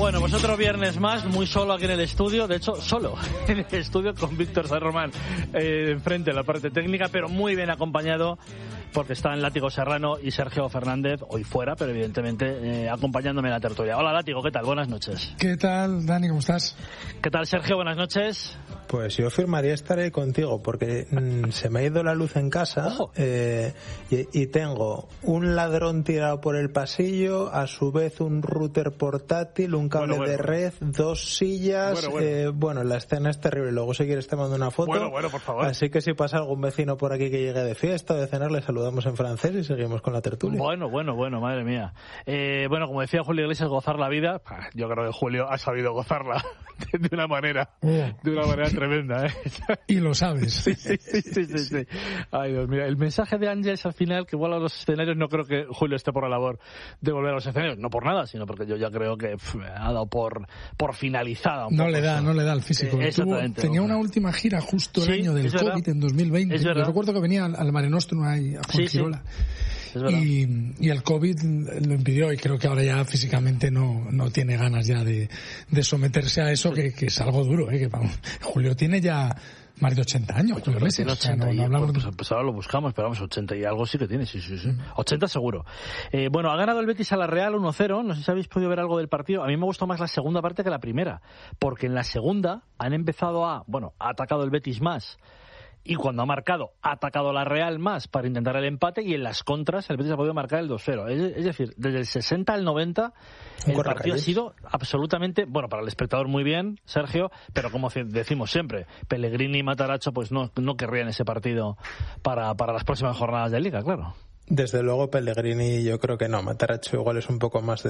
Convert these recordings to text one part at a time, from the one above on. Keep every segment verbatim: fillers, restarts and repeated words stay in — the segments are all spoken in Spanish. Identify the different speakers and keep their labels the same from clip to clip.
Speaker 1: Bueno, pues otro viernes más, muy solo aquí en el estudio, de hecho, solo en el estudio con Víctor San Román eh, enfrente de la parte técnica, pero muy bien acompañado porque están Látigo Serrano y Sergio Fernández, hoy fuera, pero evidentemente eh, acompañándome en la tertulia. Hola Látigo, ¿qué tal? Buenas noches.
Speaker 2: ¿Qué tal, Dani? ¿Cómo estás?
Speaker 1: ¿Qué tal, Sergio? Buenas noches.
Speaker 3: Pues yo firmaría estar ahí contigo porque mmm, se me ha ido la luz en casa eh, y, y tengo un ladrón tirado por el pasillo, a su vez un router portátil, un cable bueno, bueno. de red, dos sillas. Bueno, bueno. Eh, bueno, la escena es terrible. Luego si quieres te mando una foto.
Speaker 1: Bueno, bueno, por favor.
Speaker 3: Así que si pasa algún vecino por aquí que llegue de fiesta o de cenar, le saludamos en francés y seguimos con la tertulia.
Speaker 1: Bueno, bueno, bueno, madre mía. Eh, bueno, como decía Julio Iglesias, gozar la vida. Yo creo que Julio ha sabido gozarla de una manera, oh. de una manera tremenda, ¿eh?
Speaker 2: Y lo sabes.
Speaker 1: Sí, sí, sí, sí, sí, sí. Ay, Dios mío. El mensaje de Ángeles al final, que vuelve a los escenarios, no creo que Julio esté por la labor de volver a los escenarios. No por nada, sino porque yo ya creo que pff, ha dado por, por finalizada. Un
Speaker 2: no
Speaker 1: poco
Speaker 2: le da,
Speaker 1: eso.
Speaker 2: no le da el físico.
Speaker 1: Eh,
Speaker 2: Tuvo, tenía una última gira justo el
Speaker 1: sí,
Speaker 2: año del COVID, en dos mil veinte.
Speaker 1: Yo
Speaker 2: recuerdo que venía al, al Mare Nostrum ahí, a Juan
Speaker 1: sí,
Speaker 2: Girola.
Speaker 1: Sí.
Speaker 2: Y, y el COVID lo impidió y creo que ahora ya físicamente no, no tiene ganas ya de, de someterse a eso, que, que es algo duro, ¿eh? Que, vamos, Julio tiene ya más de ochenta años.
Speaker 1: Julio Iglesias, tiene ochenta, o sea, no, no hablamos pues, de... pues ahora lo buscamos, pero vamos, ochenta y algo sí que tiene, sí, sí, sí. Mm. ochenta seguro. Eh, bueno, ha ganado el Betis a la Real uno cero, no sé si habéis podido ver algo del partido. A mí me gustó más la segunda parte que la primera, porque en la segunda han empezado a, bueno, ha atacado el Betis más. Y cuando ha marcado, ha atacado la Real más para intentar el empate, y en las contras el Betis ha podido marcar el dos cero. Es, es decir, desde el sesenta al noventa el Corre partido calles. ha sido absolutamente, bueno, para el espectador muy bien, Sergio, pero como decimos siempre, Pellegrini y Matarazzo pues no, no querrían ese partido para, para las próximas jornadas de Liga, claro.
Speaker 3: Desde luego Pellegrini yo creo que no, Matarazzo igual es un poco más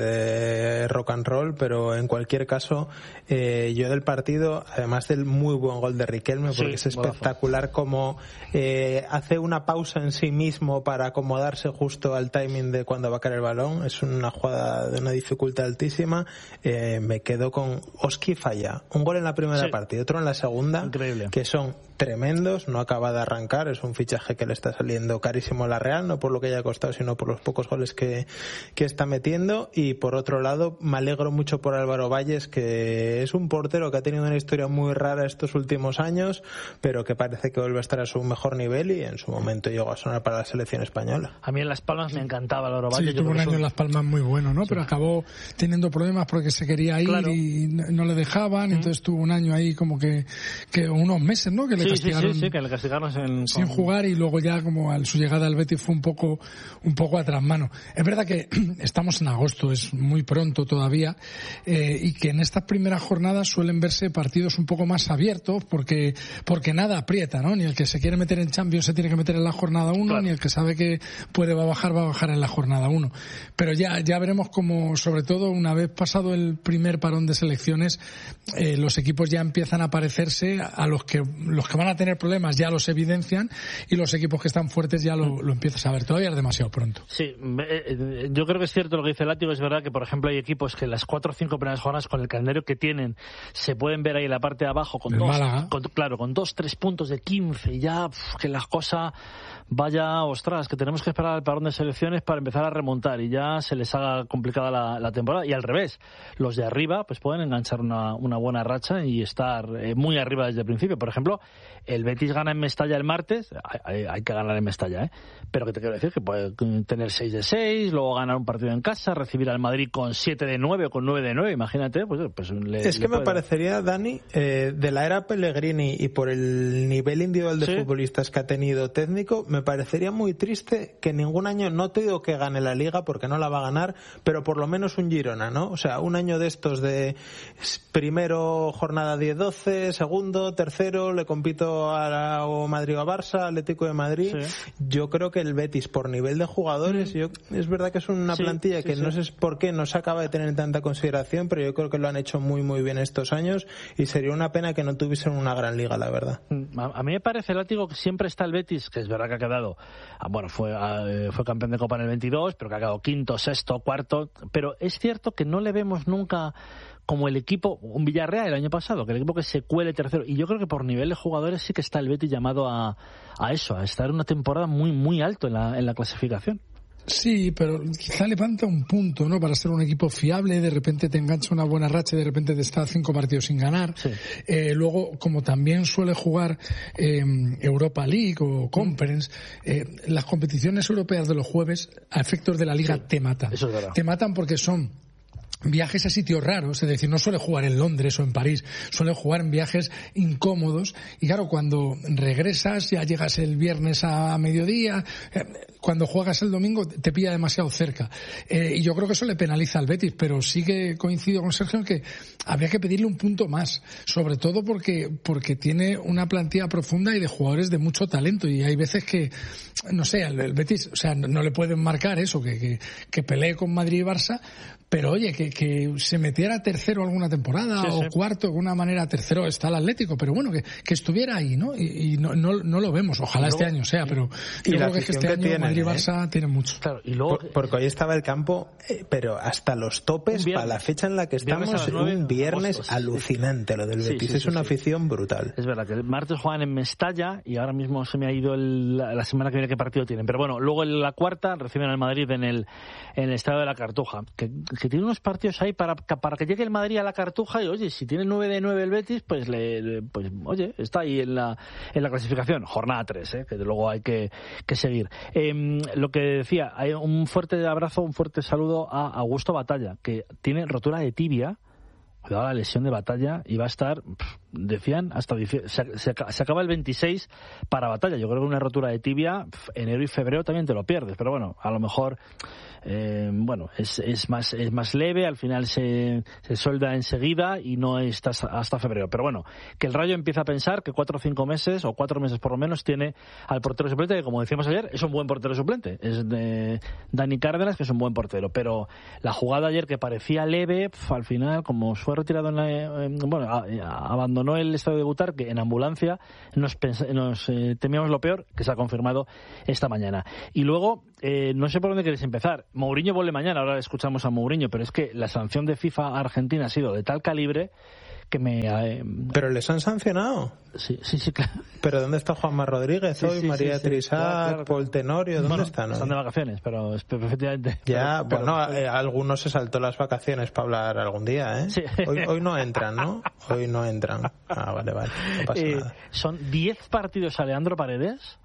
Speaker 3: de rock and roll, pero en cualquier caso eh, yo del partido, además del muy buen gol de Riquelme, porque sí, es espectacular como eh, hace una pausa en sí mismo para acomodarse justo al timing de cuando va a caer el balón, es una jugada de una dificultad altísima. eh, me quedo con Oski falla, un gol en la primera sí. parte y otro en la segunda.
Speaker 1: Increíble.
Speaker 3: Que son tremendos, no acaba de arrancar, es un fichaje que le está saliendo carísimo a la Real, no por lo que haya costado, sino por los pocos goles que, que está metiendo. Y por otro lado, me alegro mucho por Álvaro Valles, que es un portero que ha tenido una historia muy rara estos últimos años, pero que parece que vuelve a estar a su mejor nivel y en su momento llegó a sonar para la selección española.
Speaker 1: A mí en Las Palmas me encantaba Álvaro Valles.
Speaker 2: Sí, tuvo un año en Las Palmas muy bueno, ¿no? Sí. Pero acabó teniendo problemas porque se quería ir, claro, y no le dejaban, mm. entonces tuvo un año ahí como que, que unos meses, ¿no? Que le
Speaker 1: sí,
Speaker 2: castigaron,
Speaker 1: sí, sí, sí, que le castigaron en,
Speaker 2: sin con... jugar, y luego ya como a su llegada al Betis fue un poco un poco a trasmano. Es verdad que estamos en agosto, es muy pronto todavía, eh, y que en estas primeras jornadas suelen verse partidos un poco más abiertos porque porque nada aprieta, ¿no? Ni el que se quiere meter en Champions se tiene que meter en la jornada uno, claro, ni el que sabe que puede va a bajar va a bajar en la jornada uno. Pero ya ya veremos cómo, sobre todo una vez pasado el primer parón de selecciones, eh, los equipos ya empiezan a parecerse a los que los que van a tener problemas, ya los evidencian, y los equipos que están fuertes ya lo, lo empiezas a ver. Todavía es demasiado pronto.
Speaker 1: Sí, yo creo que es cierto lo que dice Látigo. Es verdad que, por ejemplo, hay equipos que en las cuatro o cinco primeras jornadas, con el calendario que tienen, se pueden ver ahí en la parte de abajo con
Speaker 2: el
Speaker 1: dos,
Speaker 2: Málaga.
Speaker 1: Con, claro, con dos, tres puntos de quince, y ya pff, que las cosas vaya, ostras, que tenemos que esperar al parón de selecciones para empezar a remontar y ya se les haga complicada la, la temporada. Y al revés, los de arriba pues pueden enganchar una, una buena racha y estar eh, muy arriba desde el principio. Por ejemplo, el Betis gana en Mestalla el martes, hay, hay que ganar en Mestalla, ¿eh? Pero que te quiero decir que puede tener seis de seis, luego ganar un partido en casa, recibir al Madrid con siete de nueve o con nueve de nueve, imagínate. Pues, pues le,
Speaker 3: es que
Speaker 1: le
Speaker 3: me
Speaker 1: puede...
Speaker 3: parecería, Dani, eh, de la era Pellegrini y por el nivel individual de ¿sí? futbolistas que ha tenido técnico, me parecería muy triste que ningún año, no te digo que gane la Liga porque no la va a ganar, pero por lo menos un Girona, ¿no? O sea, un año de estos de primero jornada diez doce, segundo, tercero, le compito a la, o Madrid o a Barça, Atlético de Madrid. Sí. Yo creo que el Betis, por nivel de jugadores, mm. yo, es verdad que es una sí, plantilla sí, que sí. no sé por qué no se acaba de tener tanta consideración, pero yo creo que lo han hecho muy muy bien estos años y sería una pena que no tuviesen una gran liga, la verdad.
Speaker 1: A, a mí me parece, Látigo, que siempre está el Betis, que es verdad que ha quedado, bueno, fue, uh, fue campeón de Copa en el veintidós, pero que ha quedado quinto, sexto, cuarto, pero es cierto que no le vemos nunca como el equipo, un Villarreal el año pasado, que el equipo que se cuele tercero, y yo creo que por nivel de jugadores sí que está el Betis llamado a, a eso, a estar una temporada muy muy alto en la, en la clasificación.
Speaker 2: Sí, pero quizá le falta un punto, ¿no? Para ser un equipo fiable, de repente te engancha una buena racha, de repente te está cinco partidos sin ganar. Sí. Eh, luego, como también suele jugar eh, Europa League o Conference, eh, las competiciones europeas de los jueves, a efectos de la Liga, sí, te matan.
Speaker 1: Eso es verdad.
Speaker 2: Te matan porque son viajes a sitios raros, es decir, no suele jugar en Londres o en París, suele jugar en viajes incómodos, y claro, cuando regresas, ya llegas el viernes a mediodía, eh, cuando juegas el domingo te pilla demasiado cerca, eh, y yo creo que eso le penaliza al Betis, pero sí que coincido con Sergio en que habría que pedirle un punto más, sobre todo porque porque tiene una plantilla profunda y de jugadores de mucho talento, y hay veces que, no sé, el, el Betis, o sea, no, no le pueden marcar eso, que, que, que pelee con Madrid y Barça, pero oye, que, que se metiera tercero alguna temporada, sí, o sí, cuarto, de alguna manera tercero está el Atlético, pero bueno, que, que estuviera ahí, ¿no? Y, y no, no, no lo vemos, ojalá luego, este año sea, pero
Speaker 3: y
Speaker 2: yo
Speaker 3: la
Speaker 2: creo que, es que este
Speaker 3: que
Speaker 2: año
Speaker 3: tienen,
Speaker 2: Madrid y
Speaker 3: ¿eh?
Speaker 2: Barça tienen mucho.
Speaker 1: Claro, y luego,
Speaker 3: Por, porque hoy estaba el campo, eh, pero hasta los topes, para la fecha en la que estamos, nueve, un viernes agosto, alucinante lo del Betis, sí, sí, es sí, una sí. afición brutal.
Speaker 1: Es verdad que el martes juegan en Mestalla y ahora mismo se me ha ido el, la, la semana que viene qué partido tienen, pero bueno, luego en la cuarta reciben al Madrid en el, en el Estadio de la Cartuja, que, que tiene unos partidos ahí para, para que llegue el Madrid a la Cartuja y oye, si tiene nueve de nueve el Betis, pues le, le pues oye, está ahí en la en la clasificación, jornada tres, ¿eh? Que luego hay que, que seguir. Eh, lo que decía, hay un fuerte abrazo, un fuerte saludo a Augusto Batalla, que tiene rotura de tibia. Cuidado la lesión de Batalla, y va a estar, decían, hasta se, se, se acaba el veintiséis para Batalla. Yo creo que una rotura de tibia, enero y febrero también te lo pierdes, pero bueno, a lo mejor eh, bueno, es, es más es más leve, al final se, se solda enseguida y no está hasta febrero. Pero bueno, que el Rayo empieza a pensar que cuatro o cinco meses, o cuatro meses por lo menos, tiene al portero suplente, que como decíamos ayer, es un buen portero suplente. Es de Dani Cárdenas, que es un buen portero. Pero la jugada ayer, que parecía leve, pf, al final, como fue retirado en la... En, bueno, a, a, abandonó el estadio de Butarque en ambulancia, nos, pens- nos eh, temíamos lo peor, que se ha confirmado esta mañana. Y luego, eh, no sé por dónde queréis empezar. Mourinho vuelve mañana, ahora escuchamos a Mourinho, pero es que la sanción de FIFA a Argentina ha sido de tal calibre que me... Eh,
Speaker 3: ¿Pero les han sancionado?
Speaker 1: Sí, sí, sí, claro.
Speaker 3: ¿Pero dónde está Juanma Rodríguez sí, hoy, sí, María sí, Trisá, sí, claro, claro, Paul Tenorio? ¿Dónde
Speaker 1: bueno,
Speaker 3: están hoy?
Speaker 1: Están de vacaciones, pero efectivamente...
Speaker 3: Ya,
Speaker 1: pero,
Speaker 3: bueno,
Speaker 1: pero,
Speaker 3: eh, algunos se saltó las vacaciones para hablar algún día, ¿eh? Sí. Hoy, hoy no entran, ¿no? Hoy no entran. Ah, vale, vale, no pasa
Speaker 1: eh,
Speaker 3: nada.
Speaker 1: Son diez partidos a Leandro Paredes...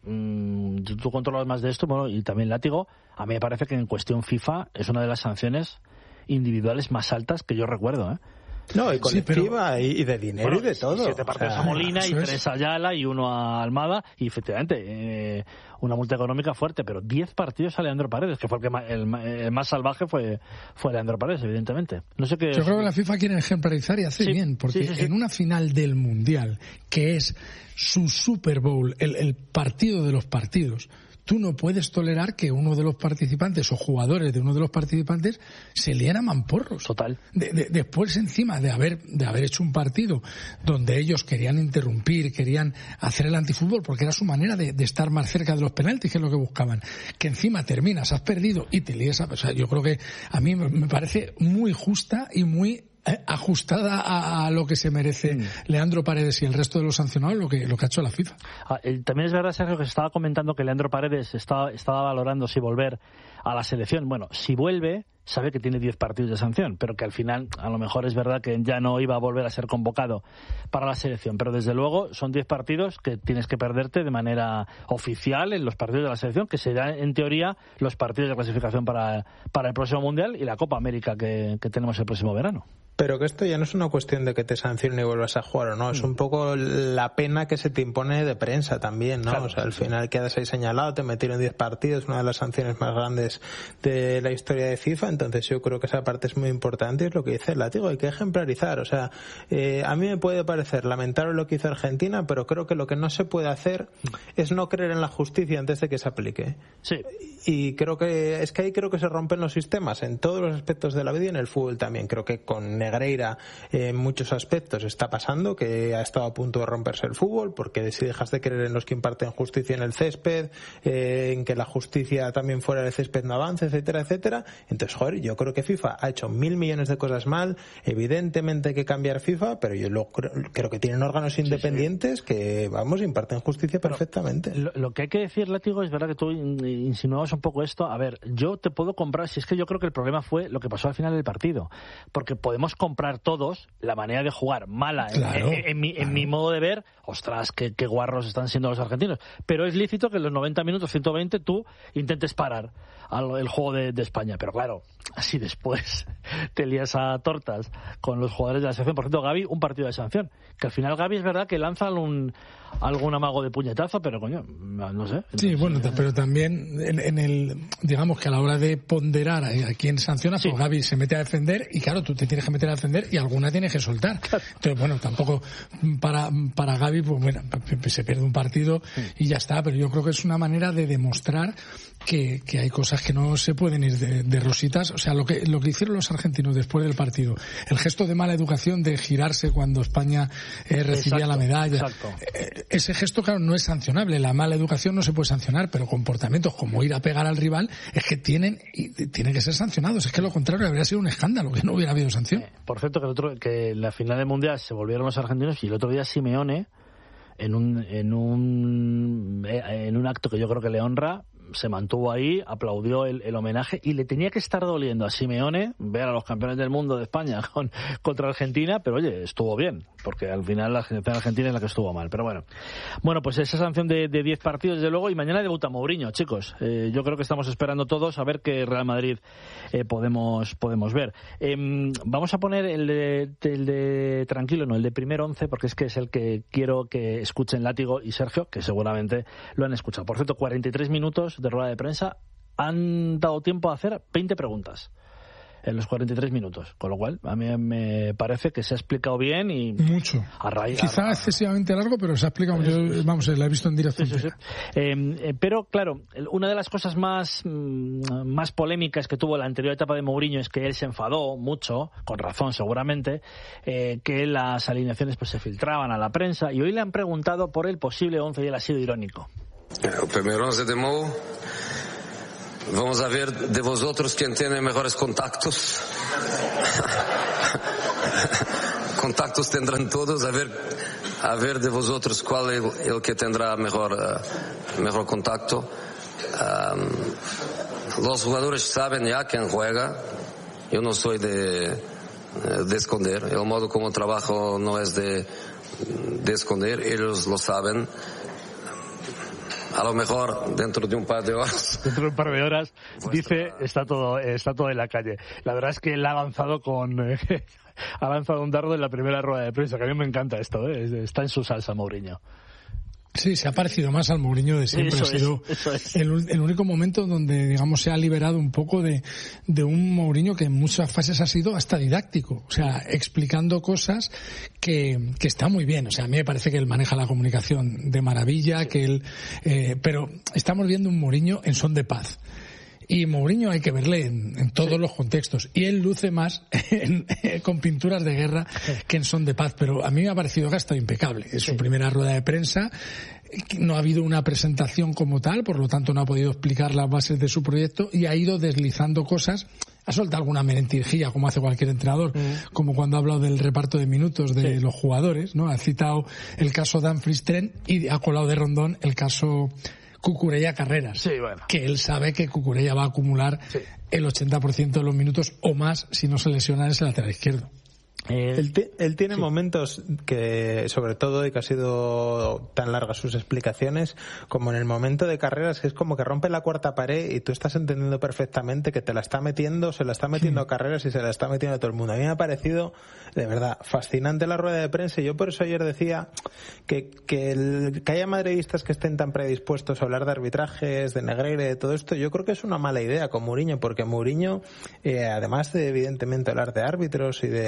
Speaker 1: Mm, tú controlas más de esto, bueno, y también Látigo. A mí me parece que en cuestión FIFA es una de las sanciones individuales más altas que yo recuerdo, ¿eh?
Speaker 3: No, y colectiva, sí, pero... y de dinero, bueno, y de todo.
Speaker 1: Siete partidos o sea, a Molina y tres es. a Ayala y uno a Almada, y efectivamente eh, una multa económica fuerte, pero diez partidos a Leandro Paredes, que fue el que más, el, el más salvaje fue, fue Leandro Paredes, evidentemente. No sé qué.
Speaker 2: Yo creo que la FIFA quiere ejemplarizar y hace sí, bien, porque sí, sí, sí. en una final del Mundial, que es su Super Bowl, el, el partido de los partidos, tú no puedes tolerar que uno de los participantes o jugadores de uno de los participantes se líen a mamporros.
Speaker 1: Total.
Speaker 2: De, de, después, encima de haber de haber hecho un partido donde ellos querían interrumpir, querían hacer el antifútbol, porque era su manera de, de estar más cerca de los penaltis, que es lo que buscaban. Que encima terminas, has perdido y te líes a... O sea, yo creo que a mí me parece muy justa y muy... ajustada a, a lo que se merece mm. Leandro Paredes y el resto de los sancionados, lo que lo que ha hecho la FIFA.
Speaker 1: Ah, eh, también es verdad, Sergio, que se estaba comentando que Leandro Paredes estaba, estaba valorando si volver a la selección. Bueno, si vuelve, sabe que tiene diez partidos de sanción, pero que al final a lo mejor es verdad que ya no iba a volver a ser convocado para la selección. Pero desde luego son diez partidos que tienes que perderte de manera oficial en los partidos de la selección, que serán en teoría los partidos de clasificación para, para el próximo Mundial y la Copa América que, que tenemos el próximo verano.
Speaker 3: Pero que esto ya no es una cuestión de que te sancionen y vuelvas a jugar o no, es un poco la pena que se te impone de prensa también, ¿no? Claro, o sea, al final quedas ahí señalado, te metieron diez partidos, una de las sanciones más grandes de la historia de FIFA, entonces yo creo que esa parte es muy importante y es lo que dice el Látigo, hay que ejemplarizar, o sea, eh, a mí me puede parecer lamentable lo que hizo Argentina, pero creo que lo que no se puede hacer es no creer en la justicia antes de que se aplique.
Speaker 1: Sí.
Speaker 3: Y creo que, es que ahí creo que se rompen los sistemas en todos los aspectos de la vida y en el fútbol también, creo que con Negreira en muchos aspectos está pasando, que ha estado a punto de romperse el fútbol, porque si dejas de creer en los que imparten justicia en el césped, eh, en que la justicia también fuera del césped no avance, etcétera, etcétera. Entonces, joder, yo creo que FIFA ha hecho mil millones de cosas mal, evidentemente hay que cambiar FIFA, pero yo lo, creo, creo que tienen órganos independientes sí, sí. que, vamos, imparten justicia bueno, perfectamente.
Speaker 1: Lo, lo que hay que decir, Látigo, es verdad que tú insinuabas un poco esto. A ver, yo te puedo comprar, si es que yo creo que el problema fue lo que pasó al final del partido, porque podemos comprar todos la manera de jugar mala
Speaker 2: claro,
Speaker 1: en, en, en, mi,
Speaker 2: claro.
Speaker 1: en mi modo de ver. Ostras, qué, qué guarros están siendo los argentinos, pero es lícito que en los noventa minutos, ciento veinte, tú intentes parar al, el juego de, de España, pero claro, así después te lías a tortas con los jugadores de la selección. Por cierto, Gavi, un partido de sanción, que al final Gavi es verdad que lanza un, algún amago de puñetazo, pero coño, no sé.
Speaker 2: Sí, bueno, pero también en, en el, digamos que a la hora de ponderar a, a quién sanciona, sí. pues Gavi se mete a defender y claro, tú te tienes que meter a defender y alguna tienes que soltar. Claro. Entonces, bueno, tampoco para, para Gavi, pues bueno, se pierde un partido y ya está, pero yo creo que es una manera de demostrar que, que hay cosas que no se pueden ir de, de rositas. O sea, lo que, lo que hicieron los argentinos después del partido, el gesto de mala educación de girarse cuando España eh, recibía exacto, la medalla, exacto. Eh, ese gesto, claro, no es sancionable. La mala educación no se puede sancionar, pero comportamientos como ir a pegar al rival es que tienen, y, tienen que ser sancionados. Es que lo contrario habría sido un escándalo, que no hubiera habido sanción.
Speaker 1: Eh, por cierto, que, el otro, que en la final del Mundial se volvieron los argentinos y el otro día Simeone, en un, en un, en un acto que yo creo que le honra, se mantuvo ahí, aplaudió el, el homenaje y le tenía que estar doliendo a Simeone ver a los campeones del mundo de España con, contra Argentina, pero oye, estuvo bien, porque al final la selección argentina es la que estuvo mal, pero bueno. Bueno, pues esa sanción de diez partidos, desde luego, y mañana debuta Mourinho, chicos. Eh, yo creo que estamos esperando todos a ver qué Real Madrid eh, podemos podemos ver. Eh, vamos a poner el de, el de tranquilo, no, el de primer once, porque es que es el que quiero que escuchen Látigo y Sergio, que seguramente lo han escuchado. Por cierto, cuarenta y tres minutos de rueda de prensa, han dado tiempo a hacer veinte preguntas en los cuarenta y tres minutos, con lo cual a mí me parece que se ha explicado bien y
Speaker 2: mucho,
Speaker 1: a raíz,
Speaker 2: quizá
Speaker 1: a...
Speaker 2: excesivamente largo, pero se ha explicado. Yo, vamos, la he visto en directo.
Speaker 1: Sí, sí, sí. Eh, eh, pero claro, una de las cosas más más polémicas que tuvo la anterior etapa de Mourinho es que él se enfadó mucho, con razón seguramente, eh, que las alineaciones pues se filtraban a la prensa, y hoy le han preguntado por el posible once y él ha sido irónico.
Speaker 4: El primer once de Mou, vamos a ver de vosotros quién tiene mejores contactos. Contactos tendrán todos, a ver, a ver de vosotros cuál es el que tendrá mejor, uh, mejor contacto. Um, los jugadores saben ya quién juega. Yo no soy de, de esconder. El modo como trabajo no es de, de esconder. Ellos lo saben. A lo mejor dentro de un par de horas.
Speaker 1: Dentro de un par de horas, dice, está todo, está todo en la calle. La verdad es que él ha avanzado con, eh, ha lanzado un dardo en la primera rueda de prensa, que a mí me encanta esto, ¿eh? Está en su salsa, Mourinho.
Speaker 2: Sí, se ha parecido más al Mourinho de siempre.
Speaker 1: Eso
Speaker 2: ha sido
Speaker 1: es, es.
Speaker 2: El, el único momento donde, digamos, se ha liberado un poco de, de un Mourinho que en muchas fases ha sido hasta didáctico. O sea, explicando cosas que, que está muy bien. O sea, a mí me parece que él maneja la comunicación de maravilla, que él, eh, pero estamos viendo un Mourinho en son de paz. Y Mourinho hay que verle en, en todos sí. los contextos. Y él luce más en, en, con pinturas de guerra que en son de paz. Pero a mí me ha parecido que ha estado impecable. Es sí. su primera rueda de prensa. No ha habido una presentación como tal, por lo tanto no ha podido explicar las bases de su proyecto y ha ido deslizando cosas. Ha soltado alguna mentirjilla, como hace cualquier entrenador, mm. como cuando ha hablado del reparto de minutos de sí. los jugadores, ¿no? Ha citado el caso Dumfries Trent y ha colado de Rondón el caso Cucurella Carreras,
Speaker 1: sí, bueno.
Speaker 2: que él sabe que Cucurella va a acumular sí. el ochenta por ciento de los minutos o más si no se lesiona en ese lateral izquierdo.
Speaker 3: Eh, él, t- él tiene sí. momentos que, sobre todo, y que ha sido tan largas sus explicaciones, como en el momento de Carreras, que es como que rompe la cuarta pared y tú estás entendiendo perfectamente que te la está metiendo, se la está metiendo sí. a Carreras y se la está metiendo a todo el mundo. A mí me ha parecido, de verdad, fascinante la rueda de prensa, y yo por eso ayer decía que, que, el, que haya madridistas que estén tan predispuestos a hablar de arbitrajes, de Negreira, de todo esto, yo creo que es una mala idea con Mourinho, porque Mourinho, eh, además de evidentemente hablar de árbitros y de esa versión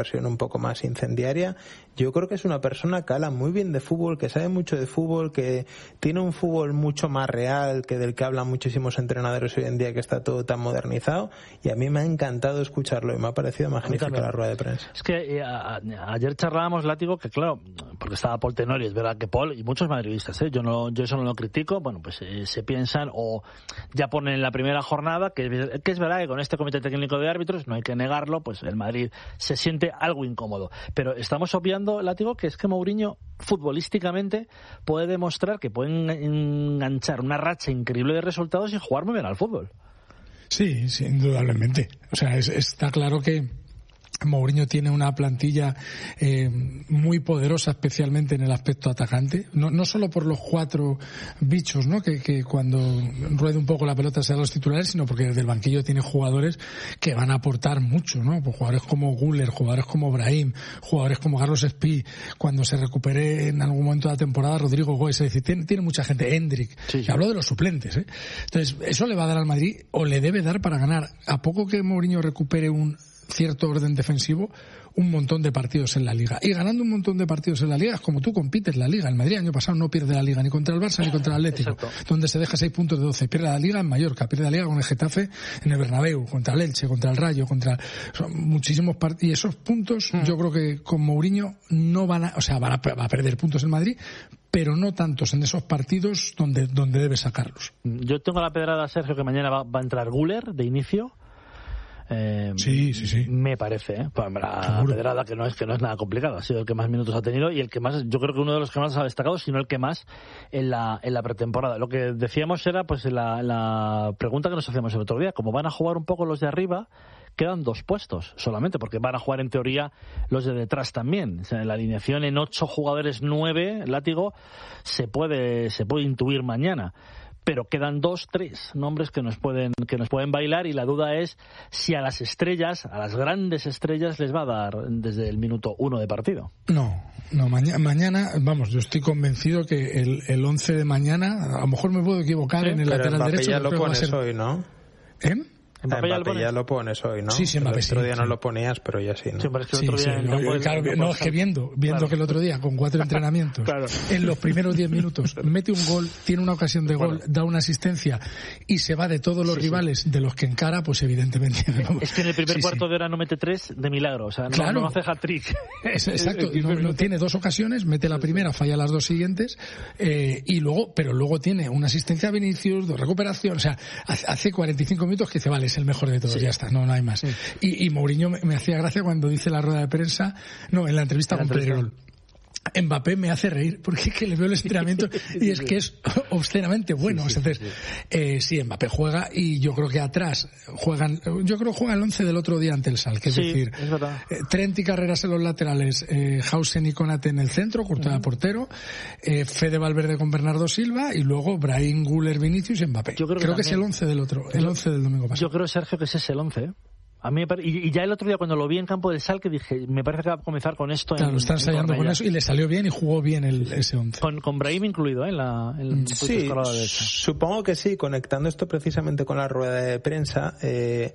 Speaker 3: versión un poco más incendiaria. Yo creo que es una persona que habla muy bien de fútbol, que sabe mucho de fútbol, que tiene un fútbol mucho más real que del que hablan muchísimos entrenadores hoy en día, que está todo tan modernizado, y a mí me ha encantado escucharlo y me ha parecido magnífica la rueda de prensa.
Speaker 1: Es que eh, a, a, ayer charlábamos, Látigo, que claro, porque estaba Paul Tenori, es verdad que Paul y muchos madridistas, ¿eh? yo no yo eso no lo critico, bueno, pues eh, se piensan o ya ponen en la primera jornada que, que es verdad que con este comité técnico de árbitros, no hay que negarlo, pues el Madrid se siente algo incómodo, pero estamos obviando, Látigo, que es que Mourinho futbolísticamente puede demostrar que pueden enganchar una racha increíble de resultados y jugar muy bien al fútbol.
Speaker 2: Sí, sí, indudablemente. O sea, es, está claro que Mourinho tiene una plantilla eh, muy poderosa, especialmente en el aspecto atacante, no, no solo por los cuatro bichos, ¿no? que, que cuando ruede un poco la pelota sean los titulares, sino porque desde el banquillo tiene jugadores que van a aportar mucho, ¿no? Pues jugadores como Güler, jugadores como Brahim, jugadores como Carlos Espí, cuando se recupere en algún momento de la temporada Rodrigo Goes, es decir, tiene, tiene mucha gente, Hendrik, sí, sí. Hablo de los suplentes, ¿eh? Entonces, eso le va a dar al Madrid, o le debe dar para ganar, a poco que Mourinho recupere un cierto orden defensivo, un montón de partidos en la Liga. Y ganando un montón de partidos en la Liga es como tú compites la Liga. El Madrid el año pasado no pierde la Liga ni contra el Barça ni contra el Atlético, exacto, donde se deja seis puntos de doce. Pierde la Liga en Mallorca, pierde la Liga con el Getafe en el Bernabéu, contra el Elche, contra el Rayo, contra son muchísimos partidos. Y esos puntos, mm. yo creo que con Mourinho no van a, o sea, van a, va a perder puntos en Madrid, pero no tantos en esos partidos donde, donde debe sacarlos.
Speaker 1: Yo tengo la pedrada, Sergio, que mañana va, va a entrar Güler de inicio. Eh,
Speaker 2: sí, sí, sí.
Speaker 1: Me parece, ¿eh? La pedrada que no es que no es nada complicado, ha sido el que más minutos ha tenido y el que más, yo creo que uno de los que más ha destacado, si no el que más en la en la pretemporada. Lo que decíamos era pues la, la pregunta que nos hacíamos el otro día, como van a jugar un poco los de arriba, quedan dos puestos solamente, porque van a jugar en teoría los de detrás también. O sea, en la alineación en ocho jugadores, nueve, Látigo, se puede se puede intuir mañana. Pero quedan dos, tres nombres que nos pueden que nos pueden bailar y la duda es si a las estrellas, a las grandes estrellas, les va a dar desde el minuto uno de partido.
Speaker 2: No, no, mañana, mañana vamos, yo estoy convencido que el, el once de mañana, a lo mejor me puedo equivocar, sí, en el lateral
Speaker 3: Mbappé
Speaker 2: derecho.
Speaker 3: Ya lo pones
Speaker 2: ser...
Speaker 3: hoy, ¿no?
Speaker 2: ¿Eh?
Speaker 3: Mbappé, Mbappé ya, ya lo pones hoy, ¿no?
Speaker 2: Sí, sí, Mbappé,
Speaker 3: el otro día
Speaker 2: sí,
Speaker 3: no
Speaker 2: sí.
Speaker 3: lo ponías, pero ya sí, ¿no?
Speaker 1: Sí, pero es que el
Speaker 2: sí,
Speaker 1: otro día
Speaker 2: sí, no,
Speaker 1: no,
Speaker 2: claro,
Speaker 1: no,
Speaker 2: no, es que viendo, viendo claro. que el otro día con cuatro entrenamientos, claro. en los primeros diez minutos, mete un gol, tiene una ocasión de gol, bueno. da una asistencia y se va de todos los sí, rivales sí. de los que encara, pues evidentemente... Vamos.
Speaker 1: Es que en el primer sí, cuarto sí. de hora no mete tres de milagro, o sea, no,
Speaker 2: claro.
Speaker 1: no hace hat-trick.
Speaker 2: Es, exacto, no, no tiene dos ocasiones, mete la primera, falla las dos siguientes, eh, y luego, pero luego tiene una asistencia a Vinicius, dos recuperación, o sea, hace cuarenta y cinco minutos que dice, vale, es el mejor de todos, sí. ya está, no, no hay más. Sí. Y, y Mourinho me, me hacía gracia cuando dice la rueda de prensa, no, en la entrevista en con Pedrerol. Mbappé me hace reír porque es que le veo el entrenamiento y es que es obscenamente bueno. Sí, sí, Entonces, sí, sí. Eh, sí, Mbappé juega y yo creo que atrás juegan, yo creo que juega el once del otro día ante el Schalke, es
Speaker 1: sí,
Speaker 2: decir,
Speaker 1: es
Speaker 2: eh, Trent y Carreras en los laterales, eh, Hausen y Konate en el centro, Courtois uh-huh. portero, eh, Fede Valverde con Bernardo Silva y luego Brahim, Güler, Vinicius y Mbappé. Yo creo que, creo que es el once del otro, el once del domingo pasado.
Speaker 1: Yo creo, Sergio, que ese es el once, ¿eh? A mí me pare... y, y ya el otro día cuando lo vi en campo del Schalke dije, me parece que va a comenzar con esto.
Speaker 2: Claro,
Speaker 1: en,
Speaker 2: está ensayando con eso y le salió bien y jugó bien el, ese once.
Speaker 1: Con, con Brahim incluido, ¿eh? En la, en
Speaker 3: sí, supongo que sí, conectando esto precisamente con la rueda de prensa. Eh,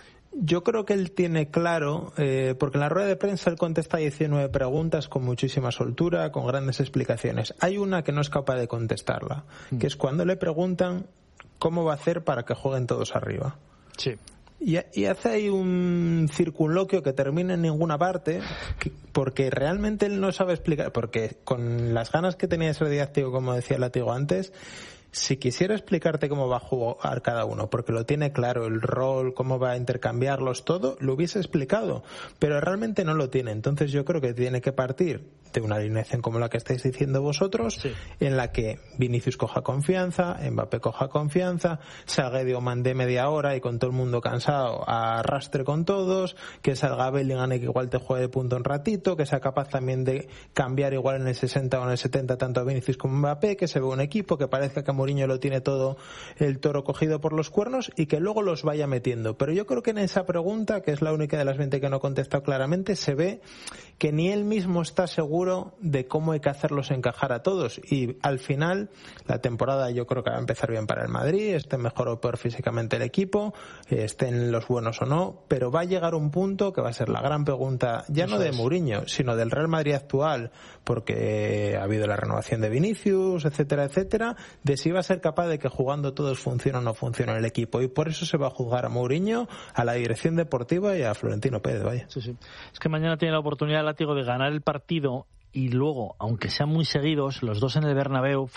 Speaker 3: yo creo que él tiene claro, eh, porque en la rueda de prensa él contesta diecinueve preguntas con muchísima soltura, con grandes explicaciones. Hay una que no es capaz de contestarla, mm. que es cuando le preguntan cómo va a hacer para que jueguen todos arriba.
Speaker 1: Sí.
Speaker 3: Y, y hace ahí un circunloquio que termina en ninguna parte, que, porque realmente él no sabe explicar, porque con las ganas que tenía de ser didáctico, como decía Látigo antes, si quisiera explicarte cómo va a jugar cada uno, porque lo tiene claro, el rol, cómo va a intercambiarlos, todo, lo hubiese explicado, pero realmente no lo tiene. Entonces yo creo que tiene que partir de una alineación como la que estáis diciendo vosotros, sí. en la que Vinicius coja confianza, Mbappé coja confianza, Saguedio mande media hora y con todo el mundo cansado arrastre con todos, que salga Bellingham y que igual te juegue de punto un ratito, que sea capaz también de cambiar igual en el sesenta o en el setenta tanto a Vinicius como a Mbappé, que se vea un equipo, que parezca que Mourinho lo tiene todo el toro cogido por los cuernos y que luego los vaya metiendo. Pero yo creo que en esa pregunta, que es la única de las veinte que no ha contestado claramente, se ve que ni él mismo está seguro seguro de cómo hay que hacerlos encajar a todos. Y al final, la temporada yo creo que va a empezar bien para el Madrid, esté mejor o peor físicamente el equipo, estén los buenos o no, pero va a llegar un punto que va a ser la gran pregunta, ya no de Mourinho, sino del Real Madrid actual, porque ha habido la renovación de Vinicius, etcétera, etcétera, de si va a ser capaz de que jugando todos funcione o no funcione el equipo. Y por eso se va a juzgar a Mourinho, a la dirección deportiva y a Florentino Pérez, vaya.
Speaker 1: Sí, sí. Es que mañana tiene la oportunidad el Látigo de ganar el partido y luego, aunque sean muy seguidos, los dos en el Bernabéu,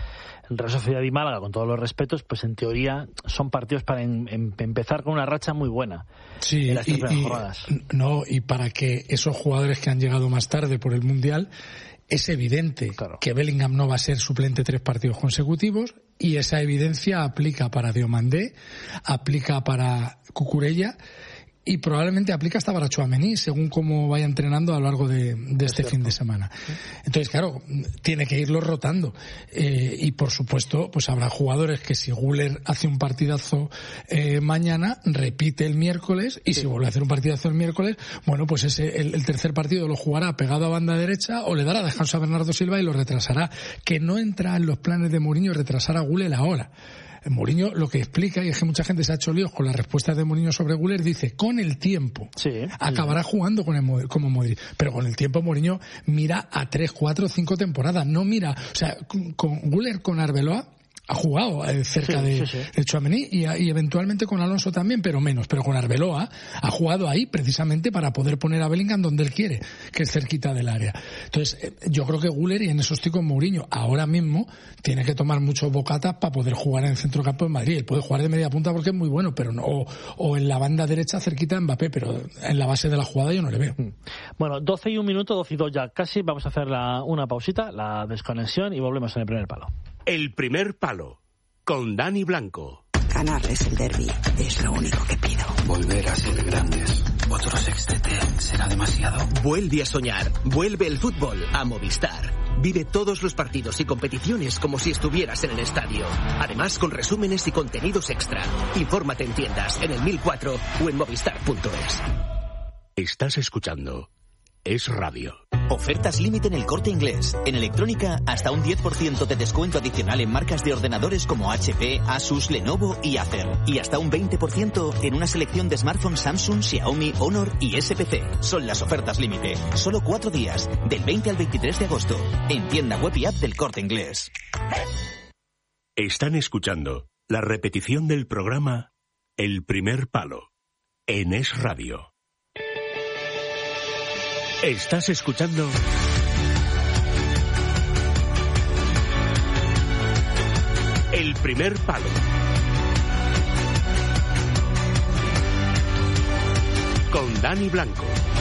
Speaker 1: el Real Sociedad y Málaga, con todos los respetos, pues en teoría son partidos para en, en, empezar con una racha muy buena.
Speaker 2: Sí,
Speaker 1: en las
Speaker 2: y,
Speaker 1: tres
Speaker 2: y,
Speaker 1: jornadas.
Speaker 2: No, y para que esos jugadores que han llegado más tarde por el Mundial, es evidente claro. que Bellingham no va a ser suplente tres partidos consecutivos, y esa evidencia aplica para Diomandé, aplica para Cucurella y probablemente aplica hasta para Tchouaméni, según cómo vaya entrenando a lo largo de, de este fin de semana. Entonces, claro, tiene que irlo rotando. Eh, y, por supuesto, pues habrá jugadores que si Güler hace un partidazo eh, mañana, repite el miércoles, y sí. si vuelve a hacer un partidazo el miércoles, bueno, pues ese el, el tercer partido lo jugará pegado a banda derecha o le dará descanso a Bernardo Silva y lo retrasará. Que no entra en los planes de Mourinho retrasar a Güler ahora. Mourinho lo que explica, y es que mucha gente se ha hecho líos con las respuestas de Mourinho sobre Güler, dice, con el tiempo sí, acabará sí. jugando con el, como Modric, pero con el tiempo Mourinho mira a tres, cuatro, cinco temporadas, no mira, o sea, con, con Güler, con Arbeloa ha jugado eh, cerca sí, de, sí, sí. de Tchouaméni y, y eventualmente con Alonso también, pero menos. Pero con Arbeloa ha jugado ahí precisamente para poder poner a Bellingham donde él quiere, que es cerquita del área. Entonces, eh, yo creo que Güler, y en eso estoy con Mourinho, ahora mismo tiene que tomar muchos bocatas para poder jugar en el centrocampo de Madrid. Él puede jugar de media punta porque es muy bueno, pero no, o, o en la banda derecha cerquita de Mbappé, pero en la base de la jugada yo no le veo.
Speaker 1: Bueno, doce y un minuto, doce y dos ya casi. Vamos a hacer la, una pausita, la desconexión, y volvemos en el primer palo.
Speaker 5: El primer palo, con Dani Blanco.
Speaker 6: Ganarles el derbi es lo único que pido.
Speaker 7: Volver a ser grandes. Otro sextete será demasiado.
Speaker 8: Vuelve a soñar. Vuelve el fútbol a Movistar. Vive todos los partidos y competiciones como si estuvieras en el estadio. Además, con resúmenes y contenidos extra. Infórmate en tiendas, en el mil cuatro o en movistar punto es.
Speaker 5: Estás escuchando Es Radio.
Speaker 9: Ofertas límite en El Corte Inglés. En electrónica, hasta un diez por ciento de descuento adicional en marcas de ordenadores como H P, Asus, Lenovo y Acer. Y hasta un veinte por ciento en una selección de smartphones Samsung, Xiaomi, Honor y S P C. Son las ofertas límite. Solo cuatro días, del veinte al veintitrés de agosto. En tienda web y app del Corte Inglés.
Speaker 5: Están escuchando la repetición del programa El Primer Palo en Es Radio. Estás escuchando El Primer Palo con Dani Blanco.